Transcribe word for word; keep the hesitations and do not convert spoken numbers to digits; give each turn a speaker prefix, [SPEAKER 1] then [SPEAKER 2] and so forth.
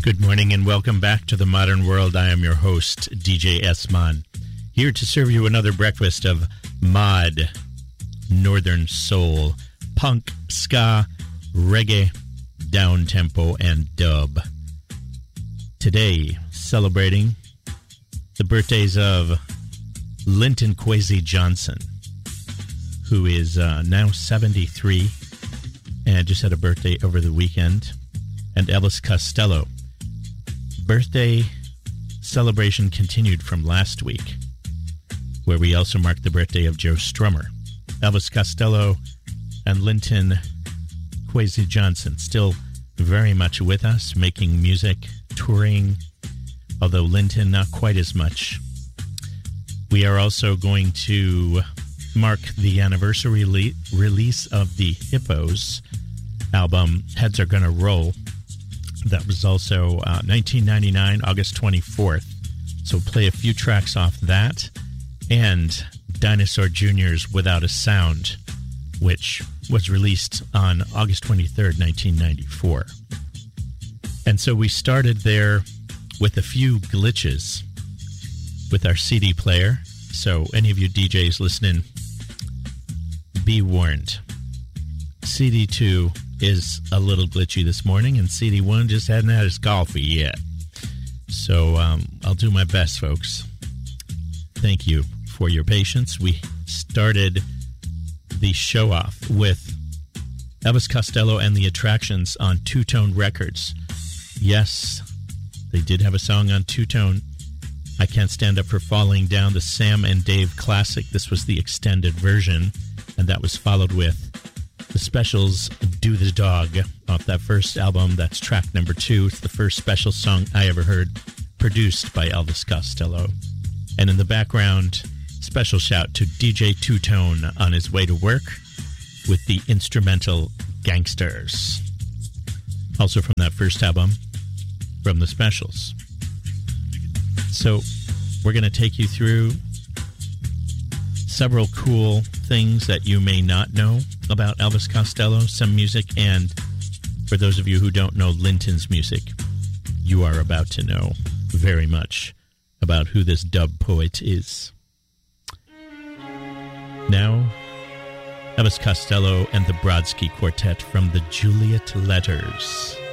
[SPEAKER 1] Good morning and welcome back to the Modern World. I am your host, D J S-Man, here to serve you another breakfast of mod, northern soul, punk, ska, reggae, down-tempo, and dub. Today, celebrating the birthdays of Linton Kwesi Johnson, who is uh, now seventy-three and just had a birthday over the weekend, and Elvis Costello. Birthday celebration continued from last week, where we also marked the birthday of Joe Strummer. Elvis Costello and Linton Kwesi Johnson still very much with us, making music, touring, although Linton not quite as much. We are also going to mark the anniversary le- release of the Hippos album, Heads Are Gonna Roll. That was also uh, nineteen ninety-nine, August twenty-fourth. So play a few tracks off that, and Dinosaur Junior's Without a Sound, which was released on August twenty-third, nineteen ninety-four. And so we started there with a few glitches with our C D player. So any of you D Js listening, be warned. C D two is a little glitchy this morning, and C D one just hadn't had its coffee yet. So um, I'll do my best, folks. Thank you for your patience. We started the show off with Elvis Costello and the Attractions on Two Tone Records. Yes, they did have a song on Two Tone, I Can't Stand Up for Falling Down, the Sam and Dave classic. This was the extended version, and that was followed with the Specials' Do the Dog off that first album. That's track number two. It's the first Special song I ever heard, produced by Elvis Costello. And in the background, special shout to D J Two Tone on his way to work with the instrumental Gangsters. Also from that first album, from the Specials. So we're going to take you through several cool things that you may not know about Elvis Costello, some music, and for those of you who don't know Linton's music, you are about to know very much about who this dub poet is. Now, Elvis Costello and the Brodsky Quartet from the Juliet Letters.